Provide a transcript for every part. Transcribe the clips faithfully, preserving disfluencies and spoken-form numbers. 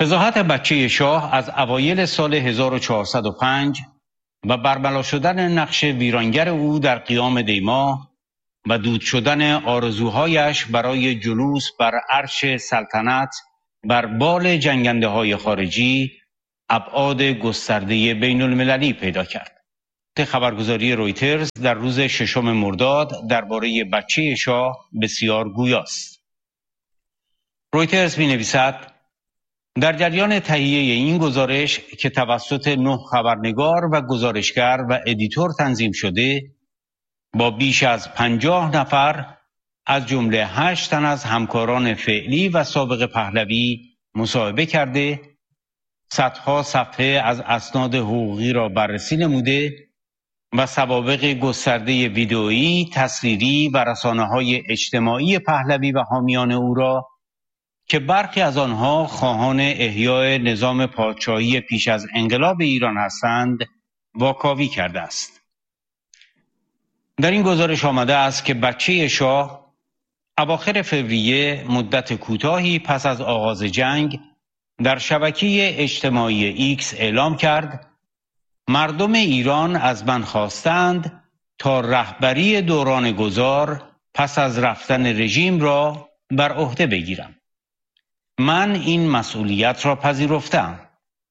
فضاحت بچه شاه از اوایل سال هزار و چهارصد و پنج و برملا شدن نقش ویرانگر او در قیام دیماه و دود شدن آرزوهایش برای جلوس بر عرش سلطنت بر بال جنگنده های خارجی ابعاد گسترده بین المللی پیدا کرد. خبرگزاری رویترز در روز ششم مرداد درباره بچه شاه بسیار گویاست. رویترز می‌نویسد در جریان تهیه این گزارش که توسط نه خبرنگار و گزارشگر و ادیتور تنظیم شده، با بیش از پنجاه نفر از جمله هشت تن از همکاران فعلی و سابق پهلوی مصاحبه کرده، صدها صفحه از اسناد حقوقی را بررسی نموده و سوابق گسترده ویدئویی، تصویری و رسانه‌های اجتماعی پهلوی و حامیان او را که برخی از آنها خواهان احیای نظام پادشاهی پیش از انقلاب ایران هستند، واکاوی کرده است. در این گزارش آمده است که بچه شاه اواخر فوریه، مدت کوتاهی پس از آغاز جنگ، در شبکه اجتماعی ایکس اعلام کرد مردم ایران از من خواستند تا رهبری دوران گذار پس از رفتن رژیم را بر عهده بگیرم. من این مسئولیت را پذیرفتم.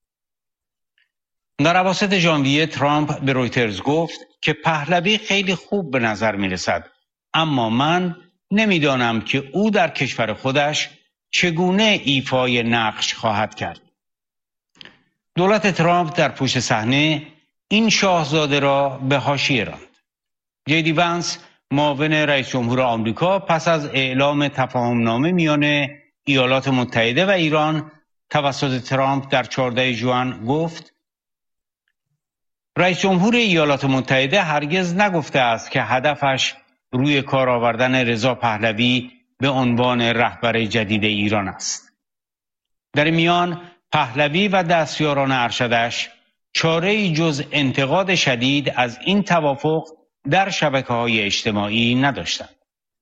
در اواسط ژانویه ترامپ به رویترز گفت که پهلوی خیلی خوب به نظر می رسد، اما من نمیدانم که او در کشور خودش چگونه ایفای نقش خواهد کرد. دولت ترامپ در پشت صحنه این شاهزاده را به حاشیه راند. جی دی ونس، معاون رئیس جمهور آمریکا، پس از اعلام تفاهمنامه میان ایالات متحده و ایران توسط ترامپ در چهاردهم ژوئن گفت رئیس جمهور ایالات متحده هرگز نگفته است که هدفش روی کار آوردن رضا پهلوی به عنوان رهبر جدید ایران است. در میان پهلوی و دستیاران ارشدش چاره‌ای جز انتقاد شدید از این توافق در شبکه‌های اجتماعی نداشتند.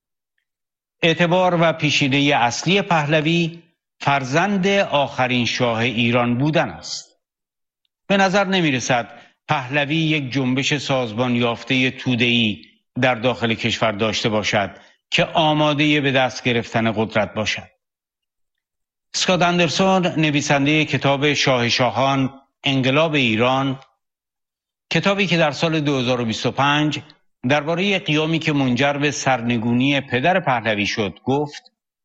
اعتبار و پیشینه اصلی پهلوی فرزند آخرین شاه ایران بودن است. به نظر نمی رسد پهلوی یک جنبش سازمان یافته توده‌ای در داخل کشور داشته باشد که آماده به دست گرفتن قدرت باشد. اسکات اندرسون، نویسنده کتاب شاه شاهان، انقلاب ایران، کتابی که در سال دو هزار و بیست و پنج درباره قیامی که منجر به سرنگونی پدر پهلوی شد، گفت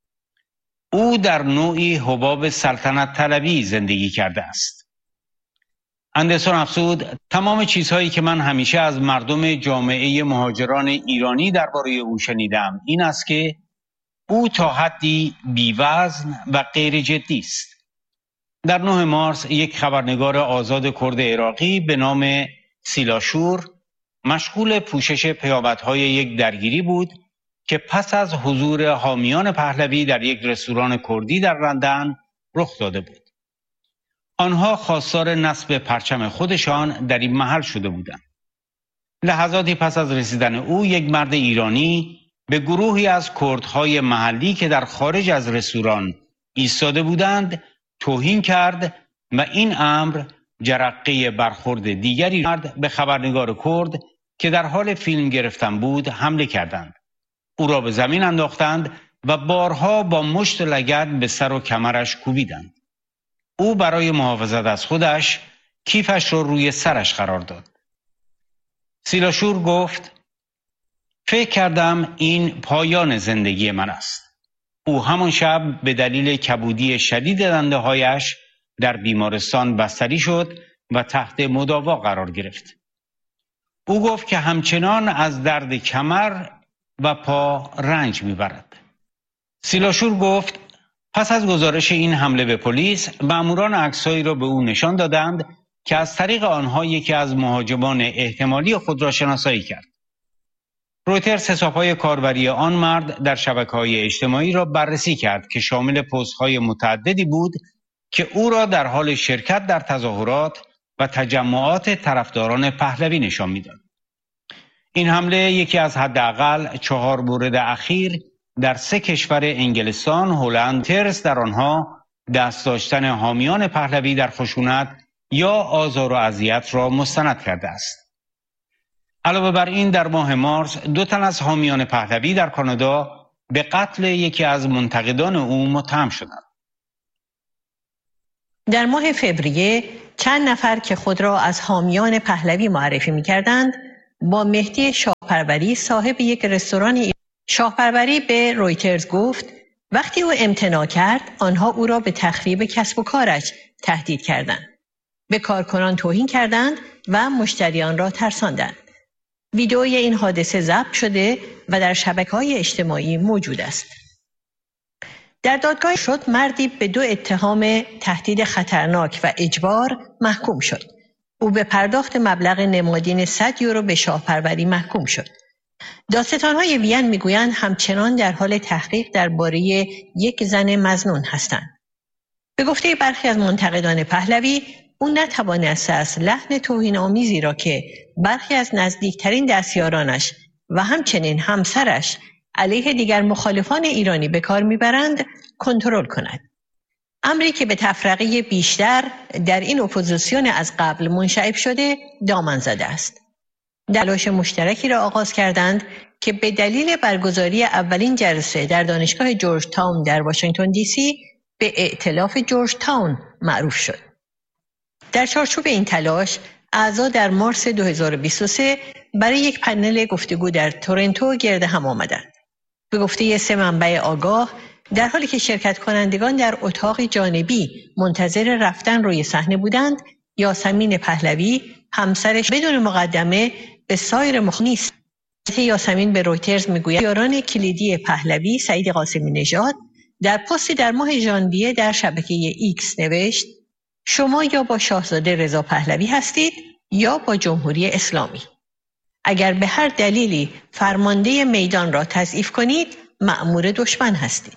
او در نوعی حباب سلطنت طلبی زندگی کرده است. اندرسون افزود تمام چیزهایی که من همیشه از مردم جامعه مهاجران ایرانی درباره او شنیدم این است که او تا حدی بی‌وزن و غیر جدی است. در نهم مارس یک خبرنگار آزاد کرد عراقی به نام سیلاشور مشغول پوشش پیامدهای یک درگیری بود که پس از حضور حامیان پهلوی در یک رستوران کردی در لندن رخ داده بود. آنها خواستار نصب پرچم خودشان در این محل شده بودند. لحظاتی پس از رسیدن او، یک مرد ایرانی به گروهی از کردهای محلی که در خارج از رستوران ایستاده بودند توهین کرد و این امر جرقه برخورد دیگری مرد به خبرنگار کرد که در حال فیلم گرفتن بود حمله کردند. او را به زمین انداختند و بارها با مشت لگد به سر و کمرش کوبیدند. او برای محافظت از خودش کیفش را روی سرش قرار داد. سیلاشور گفت فکر کردم این پایان زندگی من است. او همان شب به دلیل کبودی شدید دنده هایش در بیمارستان بستری شد و تحت مداوا قرار گرفت. او گفت که همچنان از درد کمر و پا رنج میبرد. سیلاشور گفت پس از گزارش این حمله به پلیس، ماموران عکسایی را به او نشان دادند که از طریق آنها یکی از مهاجمان احتمالی خود را شناسایی کرد. رویترز حساب‌های کاربری آن مرد در شبکه‌های اجتماعی را بررسی کرد که شامل پست‌های متعددی بود که او را در حال شرکت در تظاهرات و تجمعات طرفداران پهلوی نشان می‌داد. این حمله یکی از حداقل چهار مورد اخیر در سه کشور انگلستان، هلند، ترس در آنها دست داشتن حامیان پهلوی در خشونت یا آزار و اذیت را مستند کرده است. علاوه بر این در ماه مارس دو تن از حامیان پهلوی در کانادا به قتل یکی از منتقدان او متهم شدند. در ماه فوریه چند نفر که خود را از حامیان پهلوی معرفی می‌کردند با مهدی شاهپروری صاحب یک رستوران ایرانی شاهپروری به رویترز گفت وقتی او امتناع کرد آنها او را به تخریب کسب و کارش تهدید کردند. به کارکنان توهین کردند و مشتریان را ترساندند. ویدئوی این حادثه ضبط شده و در شبکه‌های اجتماعی موجود است. در دادگاه شد مردی به دو اتهام تهدید خطرناک و اجبار محکوم شد. او به پرداخت مبلغ نمادین صد یورو به شاهپروری محکوم شد. دادستان‌های وین میگویند همچنان در حال تحقیق درباره یک زن مظنون هستند. به گفته برخی از منتقدان پهلوی، او نتوانسته است لحن توهین‌آمیزی را که برخی از نزدیکترین دستیارانش و همچنین همسرش علیه دیگر مخالفان ایرانی به کار میبرند کنترل کند. امری که به تفرقه بیشتر در این اپوزیسیون از قبل منشعب شده دامن زده است. تلاش مشترکی را آغاز کردند که به دلیل برگزاری اولین جلسه در دانشگاه جورج تاون در واشنگتن دی سی به ائتلاف جورج تاون معروف شد. در چارچوب این تلاش اعضا در مارس دو هزار و بیست و سه برای یک پنل گفتگو در تورنتو گرد هم آمدند. به گفته سه منبع آگاه، در حالی که شرکت کنندگان در اتاق جانبی منتظر رفتن روی صحنه بودند، یاسمین پهلوی همسرش بدون مقدمه به سایر مخنیس یاسمین به رویترز میگوید یاران کلیدی پهلوی سعید قاسمی نژاد در پستی در ماه ژانویه در شبکه ایکس نوشت شما یا با شاهزاده رضا پهلوی هستید یا با جمهوری اسلامی. اگر به هر دلیلی فرمانده میدان را تضعیف کنید مأمور دشمن هستید.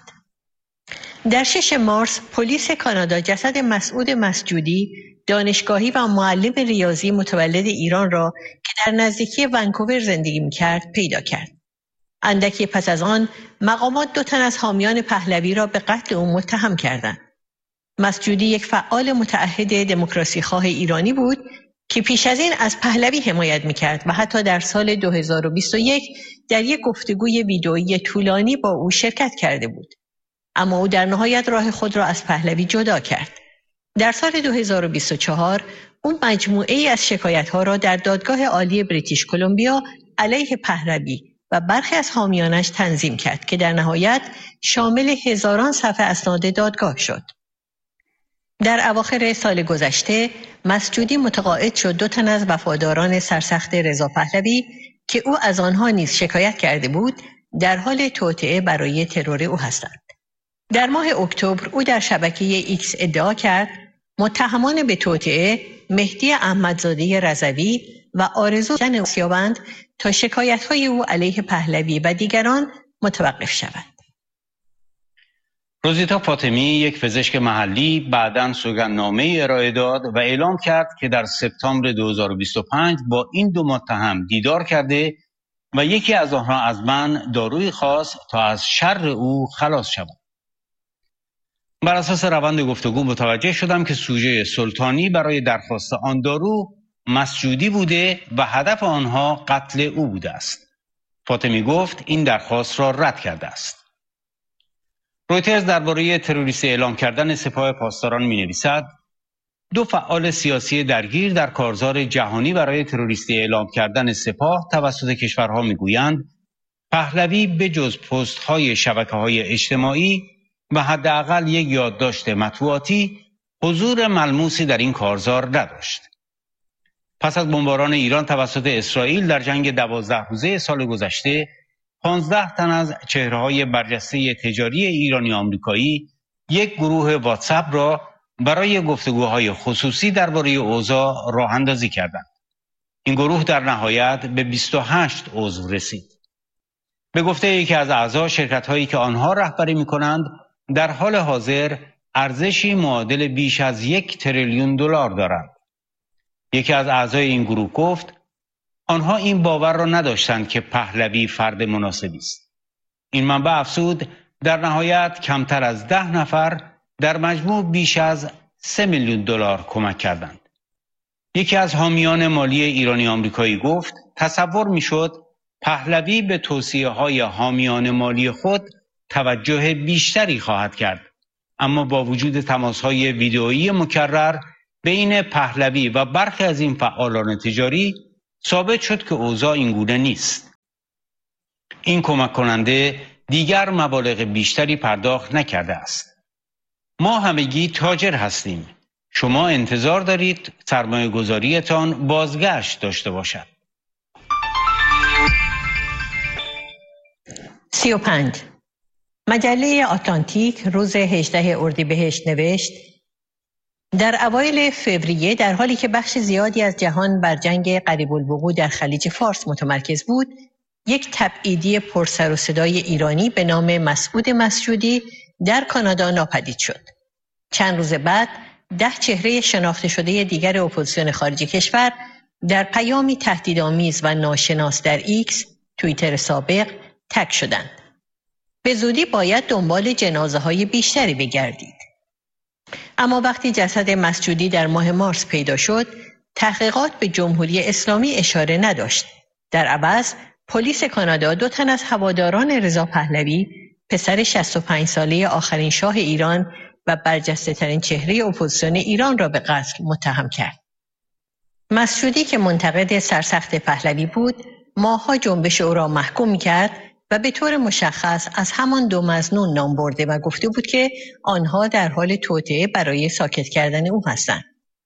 در شش مارس پلیس کانادا جسد مسعود مسجودی دانشگاهی و معلم ریاضی متولد ایران را که در نزدیکی ونکوور زندگی می‌کرد پیدا کرد. اندکی پس از آن مقامات دو تن از حامیان پهلوی را به قتل او متهم کردند. مسجودی یک فعال متعهد دموکراسی خواه ایرانی بود که پیش از این از پهلوی حمایت می‌کرد و حتی در سال دو هزار و بیست و یک در یک گفتگوی ویدئویی طولانی با او شرکت کرده بود. اما او در نهایت راه خود را از پهلوی جدا کرد. در سال دو هزار و بیست و چهار او مجموعه ای از شکایت‌ها را در دادگاه عالی بریتیش کلمبیا علیه پهلوی و برخی از حامیانش تنظیم کرد که در نهایت شامل هزاران صفحه اسناد دادگاه شد. در اواخر سال گذشته مسجودی متقاعد شد دو تن از وفاداران سرسخت رضا پهلوی که او از آنها نیز شکایت کرده بود در حال توطئه برای ترور او هستند. در ماه اکتبر او در شبکه ایکس ادعا کرد متهمان به توطئه مهدی احمدزاده رضوی و آرزو زن سیابند تا شکایت‌های او علیه پهلوی و دیگران متوقف شود. روزیتا فاطمی، یک پزشک محلی، بعداً سوگندنامه ارائه داد و اعلام کرد که در سپتامبر دو هزار و بیست و پنج با این دو متهم دیدار کرده و یکی از آنها از من دارویی خواست تا از شر او خلاص شوم. بر اساس روند گفتگو متوجه شدم که سوژه سلطانی برای درخواست آن دارو مسجودی بوده و هدف آنها قتل او بوده است. فاطمی گفت این درخواست را رد کرده است. رویترز درباره تروریستی اعلام کردن سپاه پاسداران می‌نویسد دو فعال سیاسی درگیر در کارزار جهانی برای تروریستی اعلام کردن سپاه توسط کشورها میگویند پهلوی به جز پست‌های شبکه‌های اجتماعی و حداقل یک یادداشت مطبوعاتی حضور ملموسی در این کارزار نداشت. پس از بمباران ایران توسط اسرائیل در جنگ دوازده روزه سال گذشته پانزده تن از چهره‌های برجسته تجاری ایرانی آمریکایی یک گروه واتساپ را برای گفتگوهای خصوصی درباره اوضاع راه اندازی کردند. این گروه در نهایت به بیست و هشت عضو رسید. به گفته یکی از اعضا شرکت‌هایی که آنها رهبری می‌کنند در حال حاضر ارزشی معادل بیش از یک تریلیون دلار دارند. یکی از اعضای این گروه گفت آنها این باور را نداشتند که پهلوی فرد مناسبی است. این منبع افزود در نهایت کمتر از ده نفر در مجموع بیش از سه میلیون دلار کمک کردند. یکی از حامیان مالی ایرانی آمریکایی گفت تصور میشد پهلوی به توصیه های حامیان مالی خود توجه بیشتری خواهد کرد، اما با وجود تماس های ویدئویی مکرر بین پهلوی و برخی از این فعالان تجاری ثابت شد که اوضاع اینگونه نیست. این کمک کننده دیگر مبالغ بیشتری پرداخت نکرده است. ما همگی تاجر هستیم. شما انتظار دارید سرمایه گذاریتان بازگشت داشته باشد. سی و پنج. مجله آتلانتیک روز هجدهم اردیبهشت نوشت در اوایل فوریه در حالی که بخش زیادی از جهان بر جنگ قریب الوقوع در خلیج فارس متمرکز بود، یک تبعیدی پرسر و صدای ایرانی به نام مسعود مسجودی در کانادا ناپدید شد. چند روز بعد ده چهره شناخته شده دیگر اپوزیسیون خارج کشور در پیامی تهدیدآمیز و ناشناس در ایکس، توییتر سابق، تگ شدند. به زودی باید دنبال جنازه های بیشتری بگردید. اما وقتی جسد مسجودی در ماه مارس پیدا شد، تحقیقات به جمهوری اسلامی اشاره نداشت. در عوض پلیس کانادا دو تن از هواداران رضا پهلوی، پسر شصت و پنج ساله آخرین شاه ایران و برجسته ترین چهره اپوزیسیون ایران را به قتل متهم کرد. مسجودی که منتقد سرسخت پهلوی بود، ماه‌ها جنبش او را محکوم می‌کرد و به طور مشخص از همان دو مظنون نام برده و گفته بود که آنها در حال توطئه برای ساکت کردن او هستند.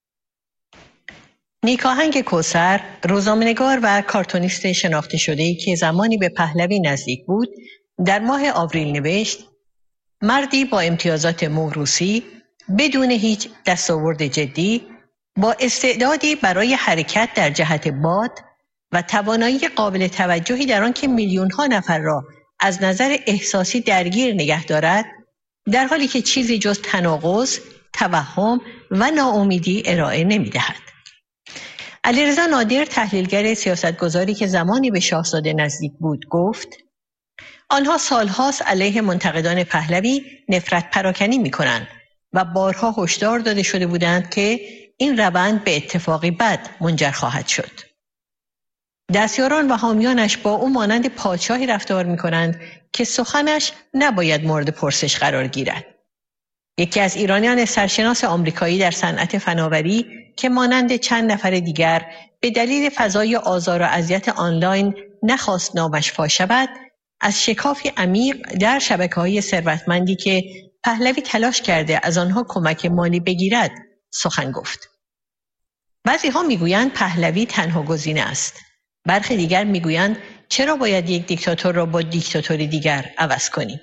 نیکاهنگ کوثر، روزنامه‌نگار و کارتونیست شناخته شده‌ای که زمانی به پهلوی نزدیک بود، در ماه آوریل نوشت مردی با امتیازات موروثی، بدون هیچ دستاورد جدی، با استعدادی برای حرکت در جهت باد و توانایی قابل توجهی در آن که میلیون‌ها نفر را از نظر احساسی درگیر نگه دارد، در حالی که چیزی جز تناقض، توهم و ناامیدی ارائه نمی‌دهد. علیرضا نادر، تحلیلگر سیاستگزاری که زمانی به شاهزاده نزدیک بود، گفت آنها سالهاست علیه منتقدان پهلوی نفرت پراکنی می‌کنند و بارها هشدار داده شده بودند که این روند به اتفاقی بد منجر خواهد شد. دستیاران و حامیانش با او مانند پادشاهی رفتار می‌کنند که سخنش نباید مورد پرسش قرار گیرد. یکی از ایرانیان سرشناس آمریکایی در صنعت فناوری که مانند چند نفر دیگر به دلیل فضای آزار و اذیت آنلاین نخواست نامش فاش شود، از شکافی عمیق در شبکه‌های ثروتمندی که پهلوی تلاش کرده از آنها کمک مالی بگیرد سخن گفت. بعضی‌ها میگویند پهلوی تنها گزینه است. برخی دیگر میگویند چرا باید یک دیکتاتور را با دیکتاتوری دیگر عوض کنیم؟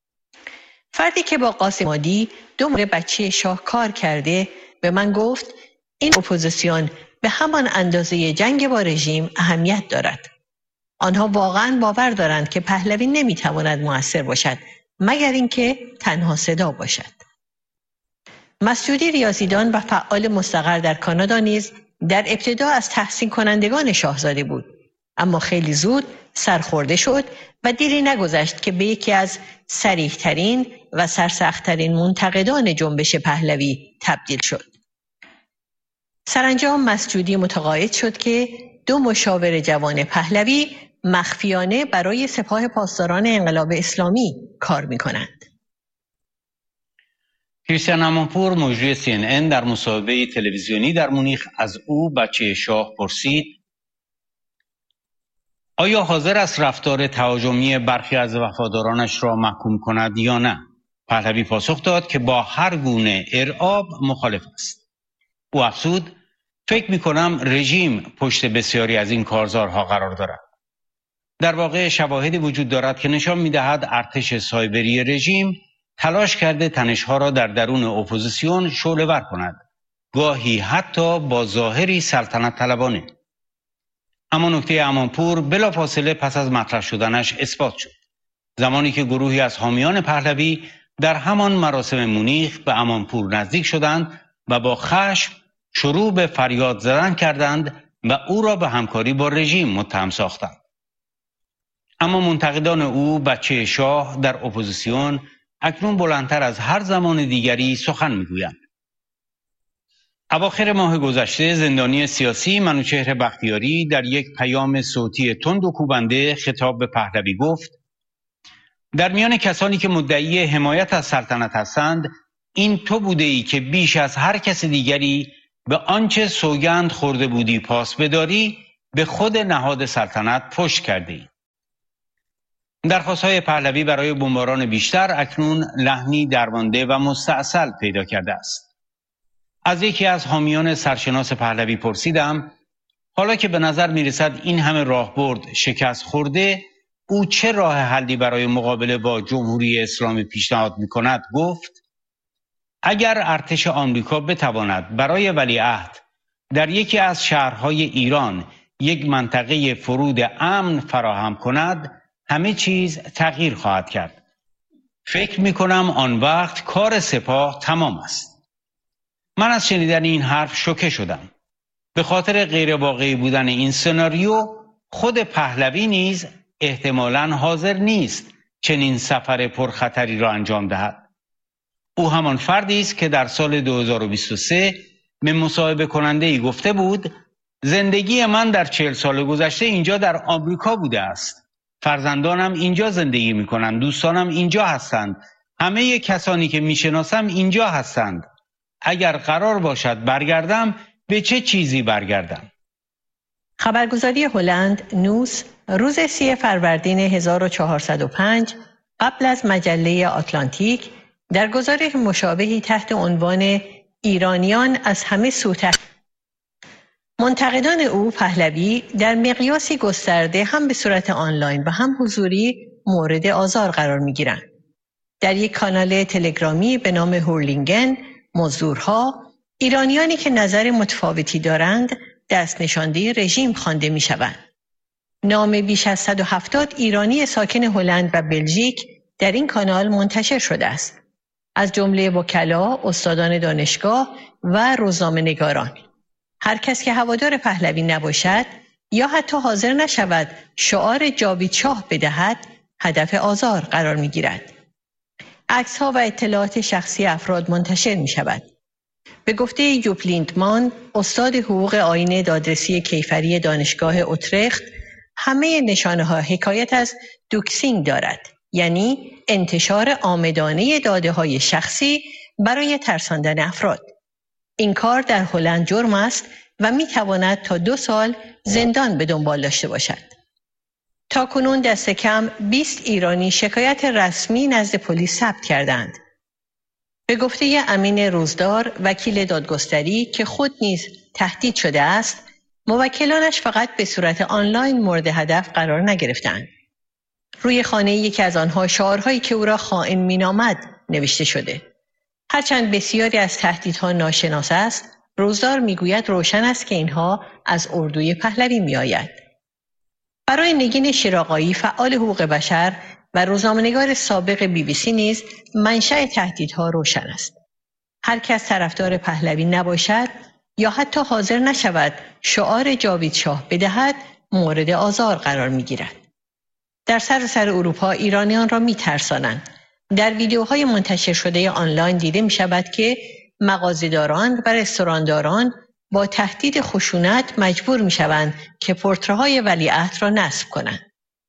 فردی که با قاسم مادی، دو مورد بچه شاه کار کرده، به من گفت این اپوزیسیون به همان اندازه جنگ با رژیم اهمیت دارد. آنها واقعاً باور دارند که پهلوی نمیتواند مؤثر باشد مگر اینکه تنها صدا باشد. مسجودی ریاضیدان و فعال مستقر در کانادا نیز در ابتدا از تحسین کنندگان شاهزاده بود، اما خیلی زود سرخورده شد و دیری نگذشت که به یکی از صریح‌ترین و سرسخت‌ترین منتقدان جنبش پهلوی تبدیل شد. سرانجام مسجودی متقاعد شد که دو مشاور جوان پهلوی مخفیانه برای سپاه پاسداران انقلاب اسلامی کار می‌کنند. کریستیان امانپور، مجری سی ان ان، در مصاحبه تلویزیونی در مونیخ از او، بچه شاه، پرسید آیا حاضر است رفتار تهاجمی برخی از وفادارانش را محکوم کند یا نه؟ پهلوی پاسخ داد که با هر گونه ارعاب مخالف است. او افزود فکر می کنم رژیم پشت بسیاری از این کارزارها قرار دارد. در واقع شواهدی وجود دارد که نشان می دهد ارتش سایبری رژیم تلاش کرده تنشها را در درون اپوزیسیون شعله‌ور کند، گاهی حتی با ظاهری سلطنت طلبانه. اما نکته امانپور بلافاصله پس از مطرح شدنش اثبات شد. زمانی که گروهی از حامیان پهلوی در همان مراسم مونیخ به امانپور نزدیک شدند و با خشم شروع به فریاد زدن کردند و او را به همکاری با رژیم متهم ساختند. اما منتقدان او، بچه شاه، در اپوزیسیون اکنون بلندتر از هر زمان دیگری سخن میگویند. اواخر ماه گذشته زندانی سیاسی منوچهر بختیاری در یک پیام صوتی تند و کوبنده خطاب به پهلوی گفت: در میان کسانی که مدعی حمایت از سلطنت هستند، این تو بوده ای که بیش از هر کس دیگری به آنچه سوگند خورده بودی پاس بداری، به خود نهاد سلطنت پشت کرده ای. درخواست‌های پهلوی برای بمباران بیشتر اکنون لحنی درمانده و مستعسل پیدا کرده است. از یکی از حامیان سرشناس پهلوی پرسیدم حالا که به نظر می‌رسد این همه راهبرد شکست خورده، او چه راه حلی برای مقابله با جمهوری اسلامی پیشنهاد می‌کند؟ گفت: اگر ارتش آمریکا بتواند برای ولیعهد در یکی از شهرهای ایران یک منطقه فرود امن فراهم کند، همه چیز تغییر خواهد کرد. فکر می‌کنم آن وقت کار سپاه تمام است. من از شنیدن این حرف شوکه شدم. به خاطر غیر واقعی بودن این سناریو، خود پهلوی نیز احتمالاً حاضر نیست چنین سفر پرخطری را انجام دهد. او همان فردی است که در سال دو هزار و بیست و سه به مصاحبه کننده ای گفته بود: زندگی من در چهل سال گذشته اینجا در آمریکا بوده است. فرزندانم اینجا زندگی می‌کنند، دوستانم اینجا هستند، همه کسانی که می‌شناسم اینجا هستند. اگر قرار باشد برگردم، به چه چیزی برگردم؟ خبرگزاری هلند نوس روز سی فروردین هزار و چهارصد و پنج قبل از مجله آتلانتیک در گزارش مشابهی تحت عنوان ایرانیان از همه سو منتقدان او پهلوی در مقیاسی گسترده هم به صورت آنلاین و هم حضوری مورد آزار قرار می‌گیرند. در یک کانال تلگرامی به نام هورلینگن مزدورها، ایرانیانی که نظر متفاوتی دارند دست نشانده رژیم خوانده می‌شوند. نام بیش از صد و هفتاد ایرانی ساکن هلند و بلژیک در این کانال منتشر شده است، از جمله وکلا، استادان دانشگاه و روزنامه‌نگاران. هر کس که هوادار پهلوی نباشد یا حتی حاضر نشود شعار جاوید شاه بدهد، هدف آزار قرار می‌گیرد. عکس‌ها و اطلاعات شخصی افراد منتشر می‌شود. به گفته یوپ لیندمان، استاد حقوق آیین دادرسی کیفری دانشگاه اوترخت، همه نشانه‌ها حکایت از دوکسینگ دارد، یعنی انتشار عامدانه داده‌های شخصی برای ترساندن افراد. این کار در هلند جرم است و می‌تواند تا دو سال زندان به دنبال داشته باشد. تا کنون دست کم بیست ایرانی شکایت رسمی نزد پلیس ثبت کردند. به گفته امین روزدار، وکیل دادگستری که خود نیز تهدید شده است، موکلانش فقط به صورت آنلاین مورد هدف قرار نگرفتند. روی خانه یکی از آنها شعارهایی که او را خائن مینامد نوشته شده. هرچند بسیاری از تهدیدها ناشناس است، روزدار میگوید روشن است که اینها از اردوی پهلوی میآید. برای نگین شیراقایی، فعال حقوق بشر و روزنامه‌نگار سابق بی بی سی نیز منشأ تهدیدها روشن است. هر کس طرفدار پهلوی نباشد یا حتی حاضر نشود شعار جاوید شاه بدهد، مورد آزار قرار میگیرد. در سراسر اروپا ایرانیان را میترسانند. در ویدیوهای منتشر شده آنلاین دیده می شود که مغازه‌داران و رستورانداران با تهدید خشونت مجبور می شوند که پورترهای ولیعهد را نصب کنند.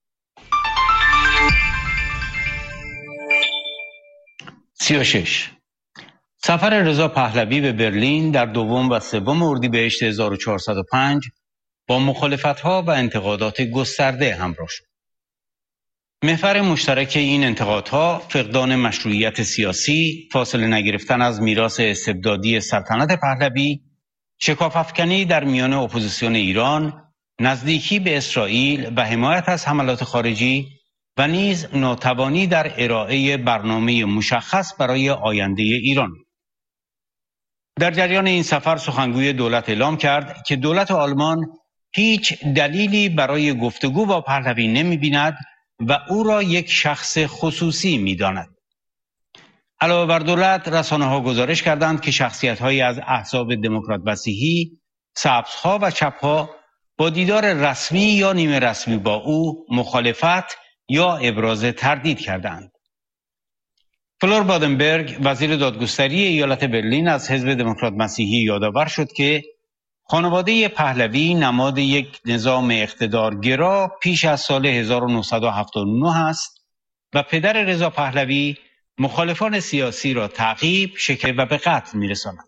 سی و شش. سفر رضا پهلوی به برلین در دوم و سوم اردیبهشت هزار و چهارصد و پنج با مخالفت‌ها و انتقادات گسترده همراه شد. محور مشترک این انتقادها فقدان مشروعیت سیاسی، فاصله نگرفتن از میراث استبدادی سلطنت پهلوی، شکاف‌افکنی در میان اپوزیسیون ایران، نزدیکی به اسرائیل و حمایت از حملات خارجی و نیز ناتوانی در ارائه برنامه مشخص برای آینده ایران. در جریان این سفر سخنگوی دولت اعلام کرد که دولت آلمان هیچ دلیلی برای گفتگو با پهلوی نمی‌بیند و او را یک شخص خصوصی می‌داند. علاوه بر دولت، رسانه‌ها گزارش کردند که شخصیت‌هایی از احزاب دموکرات مسیحی، سبزها و چپ‌ها با دیدار رسمی یا نیمه رسمی با او مخالفت یا ابراز تردید کردند. فلور بادنبرگ وزیر دادگستری ایالت برلین از حزب دموکرات مسیحی یادآور شد که خانواده پهلوی نماد یک نظام اقتدارگرا پیش از سال هزار و نهصد و هفتاد و نه است و پدر رضا پهلوی مخالفان سیاسی را تعقیب، شکنجه و به قتل می‌رساند.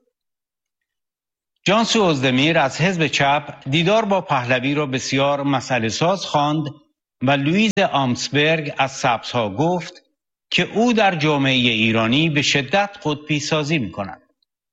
جانسو اوزدمیر از حزب چپ دیدار با پهلوی را بسیار مسئله ساز خواند و لوئیز آمسبرگ از سبزها گفت که او در جامعه ایرانی به شدت قطبی سازی می‌کند.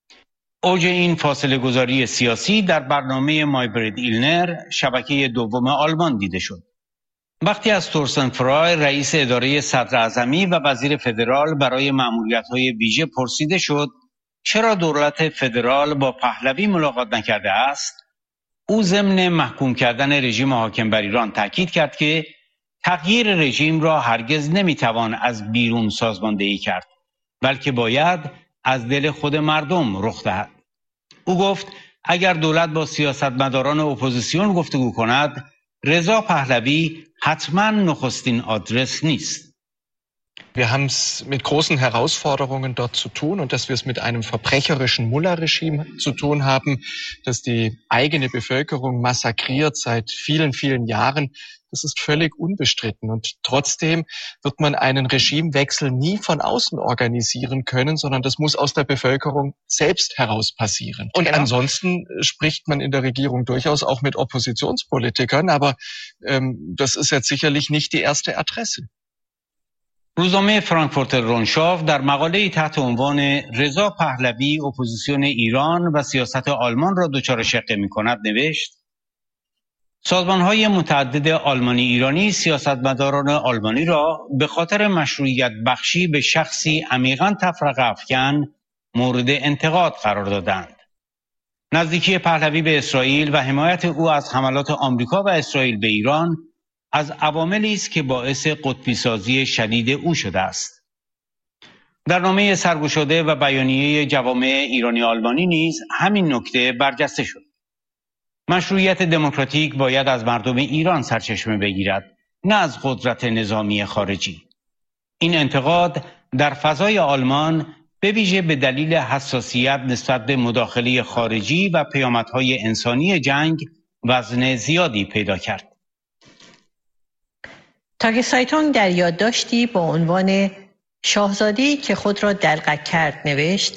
اوج این فاصله گذاری سیاسی در برنامه مایبرید ایلنر شبکه دوم آلمان دیده شد. وقتی از تورسن فرای رئیس اداره صدراعظمی و وزیر فدرال برای مأموریت‌های ویژه پرسیده شد چرا دولت فدرال با پهلوی ملاقات نکرده است، او ضمن محکوم کردن رژیم حاکم بر ایران تاکید کرد که تغییر رژیم را هرگز نمیتوان از بیرون سازماندهی کرد، بلکه باید از دل خود مردم رخ دهد. او گفت اگر دولت با سیاستمداران اپوزیسیون گفتگو کند، رضا پهلوی حتما نخستین آدرس نیست. Wir haben es mit großen Herausforderungen dort zu tun und dass wir es mit einem verbrecherischen Mullah-Regime zu tun haben, das die eigene Bevölkerung massakriert seit vielen, vielen Jahren. Das ist völlig unbestritten. Und trotzdem wird man einen Regimewechsel nie von außen organisieren können, sondern das muss aus der Bevölkerung selbst heraus passieren. Und genau. Ansonsten spricht man in der Regierung durchaus auch mit Oppositionspolitikern, aber ähm, das ist jetzt sicherlich nicht die erste Adresse. روزنامه فرانکفورتر رونشاو در مقاله‌ای تحت عنوان رضا پهلوی اپوزیسیون ایران و سیاست آلمان را دچار شقه می‌کند نوشت: سازمان‌های متعدد آلمانی ایرانی سیاستمداران آلمانی را به خاطر مشروعیت بخشی به شخصی عمیقاً تفرقه افکن مورد انتقاد قرار دادند. نزدیکی پهلوی به اسرائیل و حمایت او از حملات آمریکا و اسرائیل به ایران از عواملی است که باعث قطبی سازی شدید او شده است. در نامه سرگشاده و بیانیه جوامع ایرانی آلمانی نیز همین نکته برجسته شد. مشروعیت دموکراتیک باید از مردم ایران سرچشمه بگیرد، نه از قدرت نظامی خارجی. این انتقاد در فضای آلمان به ویژه به دلیل حساسیت نسبت به مداخله خارجی و پیامدهای انسانی جنگ وزن زیادی پیدا کرد. تاگ سایتونگ در یادداشتی با عنوان شاهزاده‌ای که خود را دلقک کرد نوشت: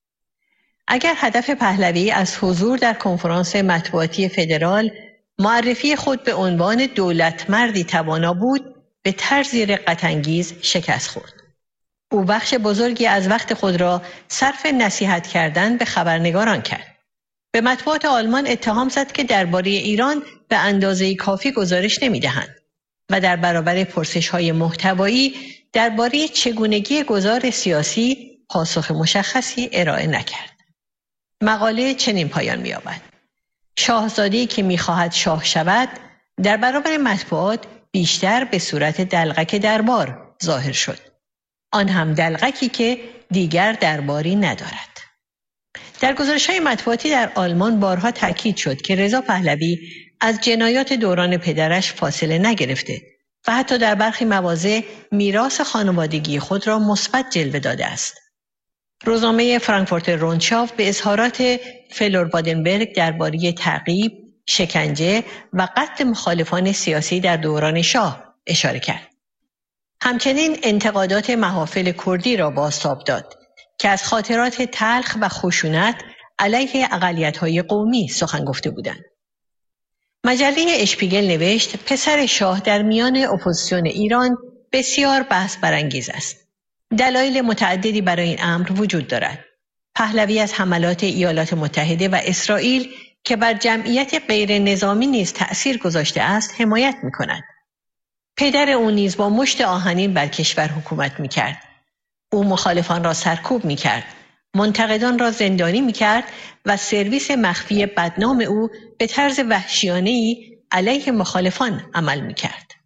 اگر هدف پهلوی از حضور در کنفرانس مطبوعاتی فدرال معرفی خود به عنوان دولت مردی توانا بود، به طرزی رقت‌انگیز شکست خورد. او بخش بزرگی از وقت خود را صرف نصیحت کردن به خبرنگاران کرد. به مطبوعات آلمان اتهام زد که درباره ایران به اندازه کافی گزارش نمی‌دهند و در برابر پرسش‌های محتوایی درباره چگونگی گذار سیاسی پاسخ مشخصی ارائه نکرد. مقاله چنین پایان می‌یابد: شاهزاده‌ای که می‌خواهد شاه شود در برابر مطبوعات بیشتر به صورت دلقک دربار ظاهر شد، آن هم دلقکی که دیگر درباری ندارد. در گزارش‌های مطبوعاتی در آلمان بارها تاکید شد که رضا پهلوی از جنایات دوران پدرش فاصله نگرفته و حتی در برخی مواضع میراث خانوادگی خود را مثبت جلوه داده است. روزنامه فرانکفورتر رونشاو به اظهارات فلور بادنبرگ درباره تعقیب، شکنجه و قتل مخالفان سیاسی در دوران شاه اشاره کرد. همچنین انتقادات محافل کردی را بازتاب داد که از خاطرات تلخ و خشونت علیه اقلیت‌های قومی سخن گفته بودند. مجله اشپیگل نوشت پسر شاه در میان اپوزیسیون ایران بسیار بحث برانگیز است. دلایل متعددی برای این امر وجود دارد. پهلوی از حملات ایالات متحده و اسرائیل که بر جمعیت غیر نظامی نیز تأثیر گذاشته است حمایت می کند. پدر او نیز با مشت آهنین بر کشور حکومت می کرد. او مخالفان را سرکوب می کرد. منتقدان را زندانی می کرد و سرویس مخفی بدنام او به طرز وحشیانه‌ای علیه مخالفان عمل می کرد.